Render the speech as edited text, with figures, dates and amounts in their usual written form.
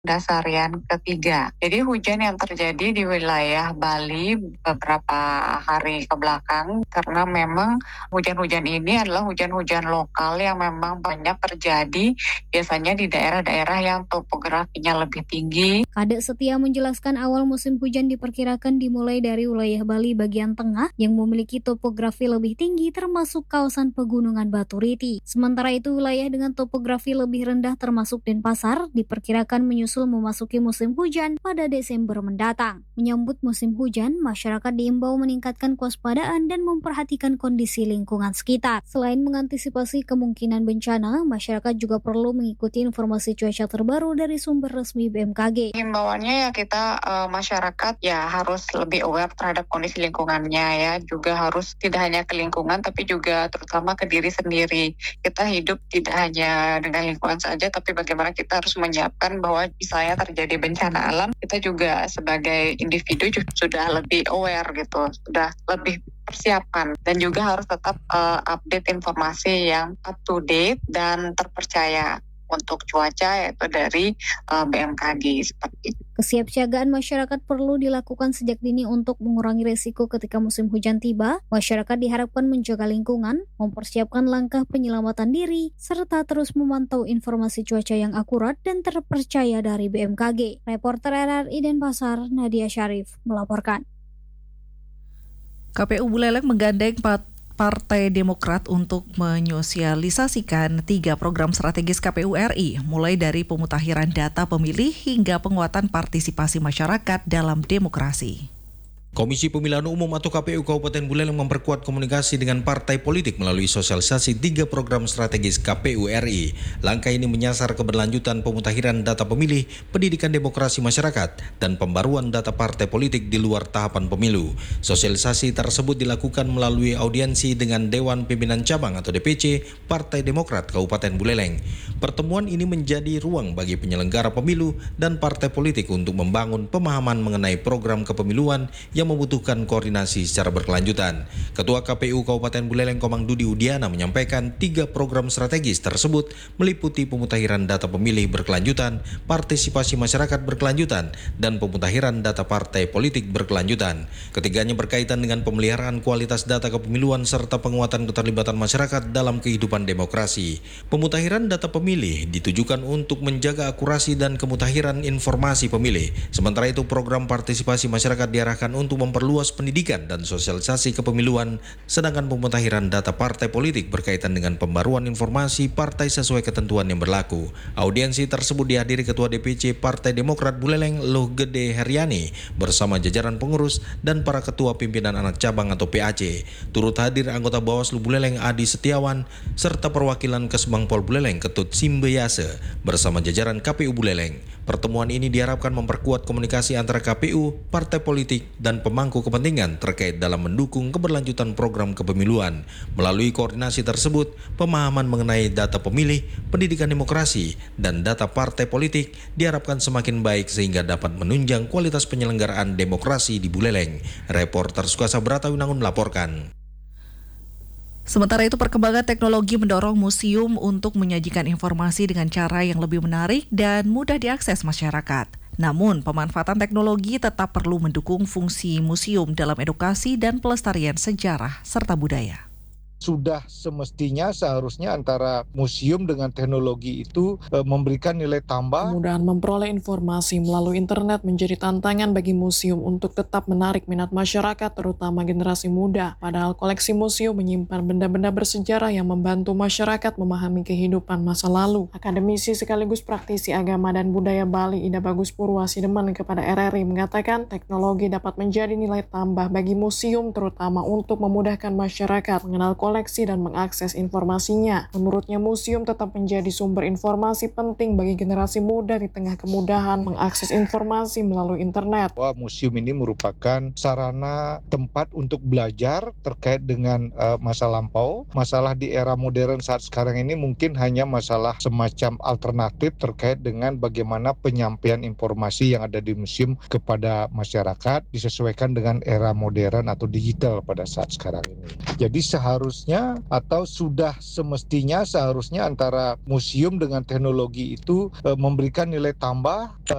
Dasarian ketiga. Jadi hujan yang terjadi di wilayah Bali beberapa hari ke belakang karena memang hujan-hujan ini adalah hujan-hujan lokal yang memang banyak terjadi biasanya di daerah-daerah yang topografinya lebih tinggi. Kadek Setia menjelaskan awal musim hujan diperkirakan dimulai dari wilayah Bali bagian tengah yang memiliki topografi lebih tinggi termasuk kawasan pegunungan Batu Riti. Sementara itu wilayah dengan topografi lebih rendah termasuk Denpasar diperkirakan menyusul memasuki musim hujan pada Desember mendatang. Menyambut musim hujan, masyarakat diimbau meningkatkan kewaspadaan dan memperhatikan kondisi lingkungan sekitar. Selain mengantisipasi kemungkinan bencana, masyarakat juga perlu mengikuti informasi cuaca terbaru dari sumber resmi BMKG. Himbauannya ya kita masyarakat ya harus lebih aware terhadap kondisi lingkungannya ya, juga harus tidak hanya ke lingkungan tapi juga terutama ke diri sendiri. Kita hidup tidak hanya dengan lingkungan saja tapi bagaimana kita harus menyiapkan bahwa misalnya terjadi bencana alam, kita juga sebagai individu sudah lebih aware gitu, sudah lebih persiapan dan juga harus tetap update informasi yang up to date dan terpercaya untuk cuaca yaitu dari BMKG seperti itu. Kesiapsiagaan masyarakat perlu dilakukan sejak dini untuk mengurangi resiko ketika musim hujan tiba. Masyarakat diharapkan menjaga lingkungan, mempersiapkan langkah penyelamatan diri, serta terus memantau informasi cuaca yang akurat dan terpercaya dari BMKG. Reporter RRI Denpasar, Nadia Syarif, melaporkan. KPU Buleleng menggandeng Partai Demokrat untuk menyosialisasikan 3 program strategis KPU RI, mulai dari pemutakhiran data pemilih hingga penguatan partisipasi masyarakat dalam demokrasi. Komisi Pemilihan Umum atau KPU Kabupaten Buleleng memperkuat komunikasi dengan partai politik melalui sosialisasi 3 program strategis KPU RI. Langkah ini menyasar keberlanjutan pemutakhiran data pemilih, pendidikan demokrasi masyarakat, dan pembaruan data partai politik di luar tahapan pemilu. Sosialisasi tersebut dilakukan melalui audiensi dengan Dewan Pimpinan Cabang atau DPC Partai Demokrat Kabupaten Buleleng. Pertemuan ini menjadi ruang bagi penyelenggara pemilu dan partai politik untuk membangun pemahaman mengenai program kepemiluan yang membutuhkan koordinasi secara berkelanjutan. Ketua KPU Kabupaten Buleleng Komang Dudi Udiana menyampaikan 3 program strategis tersebut meliputi pemutakhiran data pemilih berkelanjutan, partisipasi masyarakat berkelanjutan, dan pemutakhiran data partai politik berkelanjutan. Ketiganya berkaitan dengan pemeliharaan kualitas data kepemiluan serta penguatan keterlibatan masyarakat dalam kehidupan demokrasi. Pemutakhiran data pemilih ditujukan untuk menjaga akurasi dan kemutakhiran informasi pemilih. Sementara itu program partisipasi masyarakat diarahkan untuk memperluas pendidikan dan sosialisasi kepemiluan, sedangkan pemutakhiran data partai politik berkaitan dengan pembaruan informasi partai sesuai ketentuan yang berlaku. Audiensi tersebut dihadiri Ketua DPC Partai Demokrat Buleleng Loh Gede Heriani bersama jajaran pengurus dan para ketua pimpinan anak cabang atau PAC. Turut hadir anggota Bawaslu Buleleng Adi Setiawan serta perwakilan Kesbangpol Buleleng Ketut Simbeyase bersama jajaran KPU Buleleng. Pertemuan ini diharapkan memperkuat komunikasi antara KPU, partai politik, dan pemangku kepentingan terkait dalam mendukung keberlanjutan program kepemiluan. Melalui koordinasi tersebut, pemahaman mengenai data pemilih, pendidikan demokrasi, dan data partai politik diharapkan semakin baik sehingga dapat menunjang kualitas penyelenggaraan demokrasi di Buleleng. Reporter Sukasa Bratawinangun melaporkan. Sementara itu, perkembangan teknologi mendorong museum untuk menyajikan informasi dengan cara yang lebih menarik dan mudah diakses masyarakat. Namun, pemanfaatan teknologi tetap perlu mendukung fungsi museum dalam edukasi dan pelestarian sejarah serta budaya. Sudah semestinya seharusnya antara museum dengan teknologi itu memberikan nilai tambah. Kemudahan memperoleh informasi melalui internet menjadi tantangan bagi museum untuk tetap menarik minat masyarakat, terutama generasi muda. Padahal koleksi museum menyimpan benda-benda bersejarah yang membantu masyarakat memahami kehidupan masa lalu. Akademisi sekaligus praktisi agama dan budaya Bali Ida Bagus Purwasideman kepada RRI mengatakan teknologi dapat menjadi nilai tambah bagi museum, terutama untuk memudahkan masyarakat mengenal koleksi dan mengakses informasinya. Menurutnya, museum tetap menjadi sumber informasi penting bagi generasi muda di tengah kemudahan mengakses informasi melalui internet. Wah, museum ini merupakan sarana tempat untuk belajar terkait dengan masa lampau. Masalah di era modern saat sekarang ini mungkin hanya masalah semacam alternatif terkait dengan bagaimana penyampaian informasi yang ada di museum kepada masyarakat disesuaikan dengan era modern atau digital pada saat sekarang ini. Jadi seharusnya seharusnya atau sudah semestinya seharusnya antara museum dengan teknologi itu memberikan nilai tambah